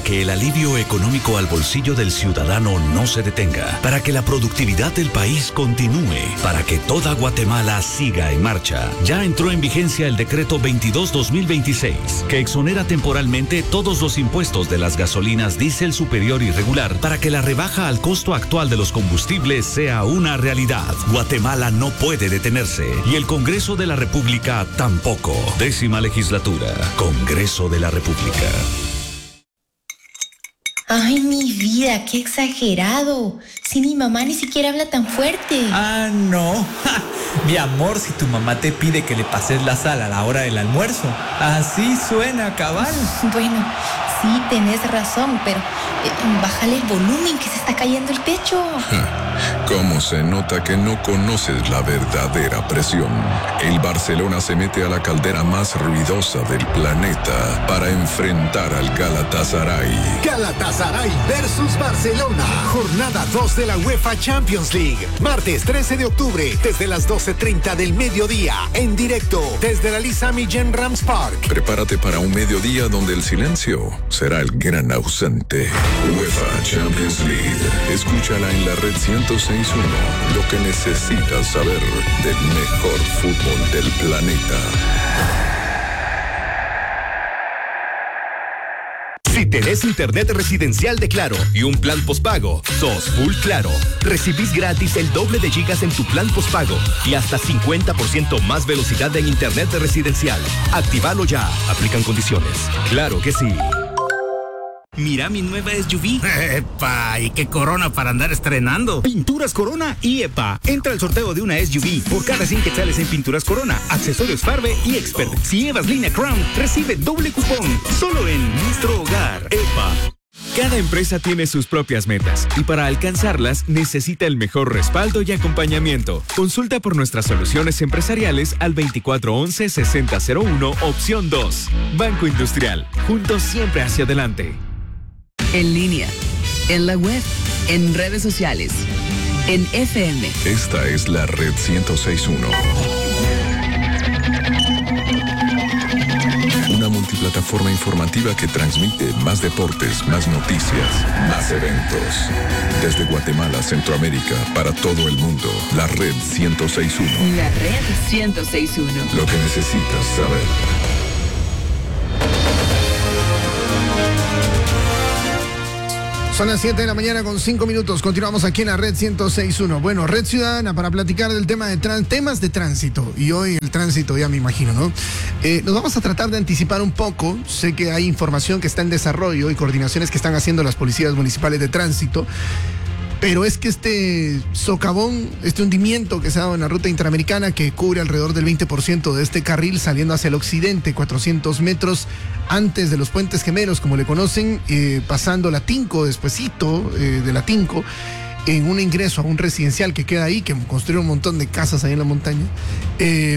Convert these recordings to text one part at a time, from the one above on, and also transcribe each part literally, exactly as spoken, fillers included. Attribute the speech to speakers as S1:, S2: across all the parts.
S1: que el alivio económico al bolsillo del ciudadano no se detenga, para que la productividad del país continúe, para que toda Guatemala siga en marcha. Ya entró en vigencia el decreto veintidós dos mil veintiséis, que exonera temporalmente todos los impuestos de las gasolinas diésel superior y regular para que la rebaja al costo actual de los combustibles sea una realidad. Guatemala no puede detenerse y el Congreso de la República tampoco. Décima legislatura, Congreso de la República.
S2: Ay, mi vida, qué exagerado. Si mi mamá ni siquiera habla tan fuerte.
S3: Ah, no. Ja, mi amor, si tu mamá te pide que le pases la sal a la hora del almuerzo, así suena, cabal.
S2: Bueno, sí, tenés razón, pero eh, bájale el volumen que se está cayendo el techo.
S4: ¿Cómo se nota que no conoces la verdadera presión? El Barcelona se mete a la caldera más ruidosa del planeta para enfrentar al Galatasaray.
S5: Galatasaray versus Barcelona. Jornada dos de la UEFA Champions League. Martes trece de octubre, desde las doce treinta del mediodía. En directo, desde la Lisa Millén Rams Park.
S4: Prepárate para un mediodía donde el silencio será el gran ausente. UEFA Champions League. Escúchala en la red ciento seis punto uno. Lo que necesitas saber del mejor fútbol del planeta.
S6: Si tenés internet residencial de Claro y un plan postpago, sos full Claro. Recibís gratis el doble de gigas en tu plan postpago y hasta cincuenta por ciento más velocidad en internet residencial. Actívalo ya. Aplican condiciones. Claro que sí.
S7: Mira mi nueva S U V. ¡Epa! ¿Y qué Corona para andar estrenando?
S8: Pinturas Corona y EPA. Entra al sorteo de una S U V por cada cien quetzales en Pinturas Corona, accesorios Farbe y Expert. Si llevas línea Crown, recibe doble cupón. Solo en nuestro hogar. EPA.
S9: Cada empresa tiene sus propias metas y para alcanzarlas necesita el mejor respaldo y acompañamiento. Consulta por nuestras soluciones empresariales al veinticuatro once sesenta cero uno opción dos. Banco Industrial. Juntos siempre hacia adelante.
S10: En línea, en la web, en redes sociales, en F M.
S4: Esta es la red ciento seis punto uno. Una multiplataforma informativa que transmite más deportes, más noticias, más eventos. Desde Guatemala, Centroamérica, para todo el mundo. La red ciento seis punto uno.
S10: La red ciento seis punto uno.
S4: Lo que necesitas saber.
S11: Son las siete de la mañana con cinco minutos. Continuamos aquí en la red ciento seis punto uno. Bueno, Red Ciudadana para platicar del tema de trans, temas de tránsito. Y hoy el tránsito, ya me imagino, ¿no? Eh, nos vamos a tratar de anticipar un poco. Sé que hay información que está en desarrollo y coordinaciones que están haciendo las policías municipales de tránsito. Pero es que este socavón, este hundimiento que se ha dado en la ruta interamericana, que cubre alrededor del veinte por ciento de este carril saliendo hacia el occidente, cuatrocientos metros antes de los puentes gemelos, como le conocen, eh, pasando la Tinco, despuesito eh, de la Tinco, en un ingreso a un residencial que queda ahí, que construyeron un montón de casas ahí en la montaña. Eh,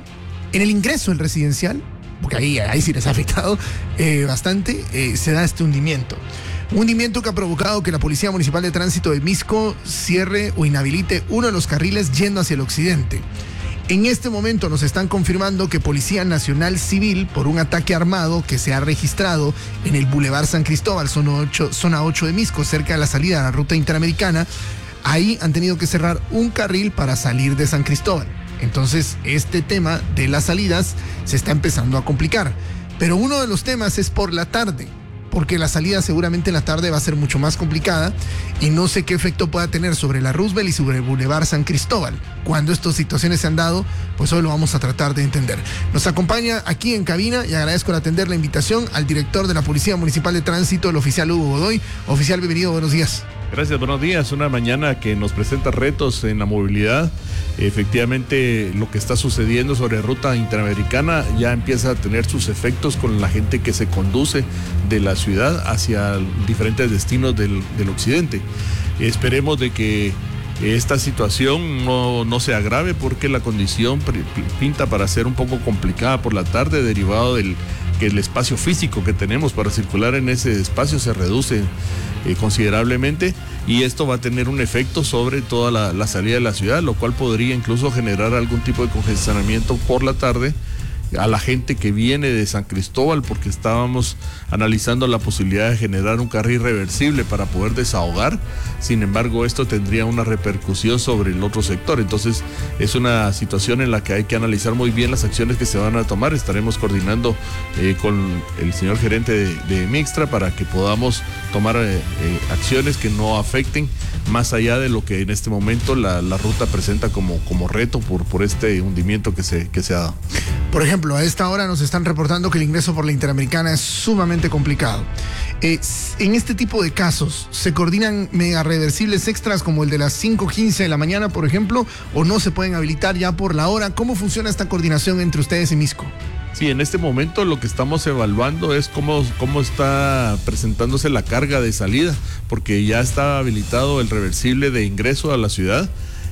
S11: en el ingreso del residencial, porque ahí, ahí sí les ha afectado eh, bastante, eh, se da este hundimiento. Un hundimiento que ha provocado que la Policía Municipal de Tránsito de Misco cierre o inhabilite uno de los carriles yendo hacia el occidente. En este momento nos están confirmando que Policía Nacional Civil, por un ataque armado que se ha registrado en el Boulevard San Cristóbal, zona ocho, zona ocho de Misco, cerca de la salida de la ruta interamericana, ahí han tenido que cerrar un carril para salir de San Cristóbal. Entonces, este tema de las salidas se está empezando a complicar. Pero uno de los temas es por la tarde, porque la salida seguramente en la tarde va a ser mucho más complicada y no sé qué efecto pueda tener sobre la Roosevelt y sobre el Boulevard San Cristóbal. Cuando estas situaciones se han dado, pues hoy lo vamos a tratar de entender. Nos acompaña aquí en cabina y agradezco al atender la invitación al director de la Policía Municipal de Tránsito, el oficial Hugo Godoy. Oficial, bienvenido, buenos días.
S12: Gracias, buenos días. Una mañana que nos presenta retos en la movilidad. Efectivamente, lo que está sucediendo sobre ruta interamericana ya empieza a tener sus efectos con la gente que se conduce de la ciudad hacia diferentes destinos del, del occidente. Esperemos de que esta situación no, no se agrave, porque la condición pinta para ser un poco complicada por la tarde, derivado del que el espacio físico que tenemos para circular en ese espacio se reduce eh, considerablemente, y esto va a tener un efecto sobre toda la, la salida de la ciudad, lo cual podría incluso generar algún tipo de congestionamiento por la tarde a la gente que viene de San Cristóbal, porque estábamos analizando la posibilidad de generar un carril reversible para poder desahogar. Sin embargo, esto tendría una repercusión sobre el otro sector. Entonces, es una situación en la que hay que analizar muy bien las acciones que se van a tomar. Estaremos coordinando eh, con el señor gerente de, de Mixtra para que podamos tomar eh, eh, acciones que no afecten más allá de lo que en este momento la, la ruta presenta como, como reto por, por este hundimiento que se, que se ha dado.
S11: Por ejemplo, a esta hora nos están reportando que el ingreso por la Interamericana es sumamente complicado. Eh, en este tipo de casos, ¿se coordinan mega reversibles extras como el de las cinco quince de la mañana, por ejemplo, o no se pueden habilitar ya por la hora? ¿Cómo funciona esta coordinación entre ustedes y Misco?
S12: Sí, en este momento lo que estamos evaluando es cómo, cómo está presentándose la carga de salida, porque ya está habilitado el reversible de ingreso a la ciudad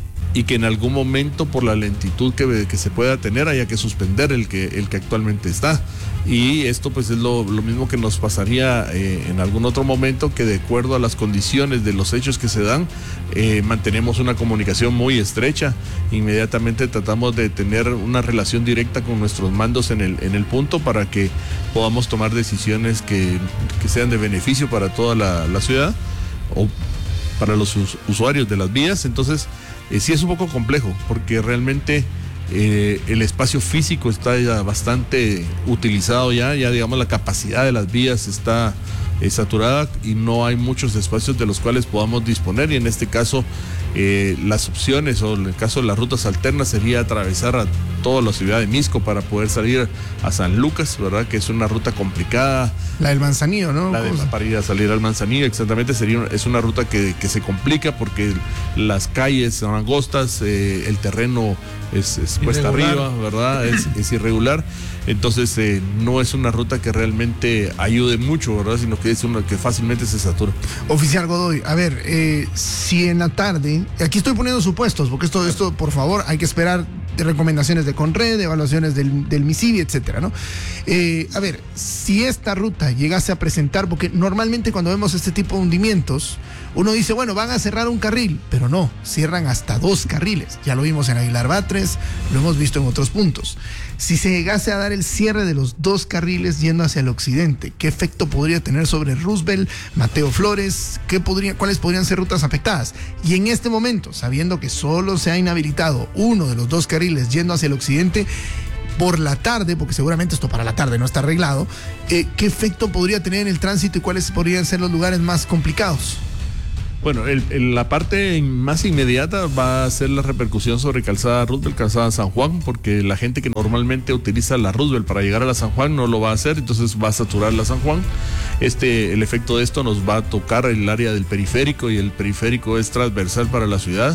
S12: y que en algún momento por la lentitud que, que se pueda tener haya que suspender el que, el que actualmente está. Y esto pues es lo, lo mismo que nos pasaría eh, en algún otro momento, que de acuerdo a las condiciones de los hechos que se dan, eh, mantenemos una comunicación muy estrecha. Inmediatamente tratamos de tener una relación directa con nuestros mandos en el, en el punto para que podamos tomar decisiones que, que sean de beneficio para toda la, la ciudad o para los us, usuarios de las vías. Entonces, eh, sí es un poco complejo, porque realmente Eh, el espacio físico está ya bastante utilizado ya, ya digamos la capacidad de las vías está eh, saturada y no hay muchos espacios de los cuales podamos disponer, y en este caso eh, las opciones, o en el caso de las rutas alternas, sería atravesar a toda la ciudad de Misco para poder salir a San Lucas, ¿verdad? Que es una ruta complicada.
S11: La del Manzanillo, ¿no?
S12: La de, para ir a salir al Manzanillo, exactamente, sería, es una ruta que, que se complica porque las calles son angostas, eh, el terreno es, es cuesta arriba, ¿verdad? Es, es irregular. Entonces eh, no es una ruta que realmente ayude mucho, ¿verdad? Sino que es una que fácilmente se satura.
S11: Oficial Godoy, a ver, eh, si en la tarde, aquí estoy poniendo supuestos, porque esto, esto por favor, hay que esperar de recomendaciones de Conred, de evaluaciones del, del MISIBI, etcétera, ¿no? Eh, a ver, si esta ruta llegase a presentar, porque normalmente cuando vemos este tipo de hundimientos, uno dice, bueno, van a cerrar un carril, pero no, cierran hasta dos carriles. Ya lo vimos en Aguilar Batres, lo hemos visto en otros puntos. Si se llegase a dar el cierre de los dos carriles yendo hacia el occidente, ¿qué efecto podría tener sobre Roosevelt, Mateo Flores? ¿Qué podría, ¿Cuáles podrían ser rutas afectadas? Y en este momento, sabiendo que solo se ha inhabilitado uno de los dos carriles yendo hacia el occidente, por la tarde, porque seguramente esto para la tarde no está arreglado, eh, ¿qué efecto podría tener en el tránsito y cuáles podrían ser los lugares más complicados?
S12: Bueno, el, el, la parte más inmediata va a ser la repercusión sobre Calzada Roosevelt, Calzada San Juan, porque la gente que normalmente utiliza la Roosevelt para llegar a la San Juan no lo va a hacer, entonces va a saturar la San Juan. Este, el efecto de esto nos va a tocar el área del periférico, y el periférico es transversal para la ciudad.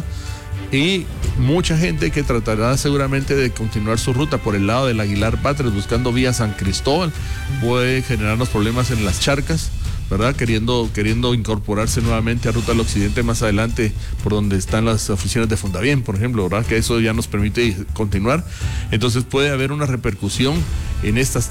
S12: Y mucha gente que tratará seguramente de continuar su ruta por el lado del Aguilar Batres buscando vía San Cristóbal puede generarnos problemas en las charcas, ¿verdad? Queriendo, queriendo incorporarse nuevamente a Ruta al Occidente más adelante, por donde están las oficinas de Fundavien, por ejemplo, ¿verdad? Que eso ya nos permite continuar. Entonces puede haber una repercusión en estas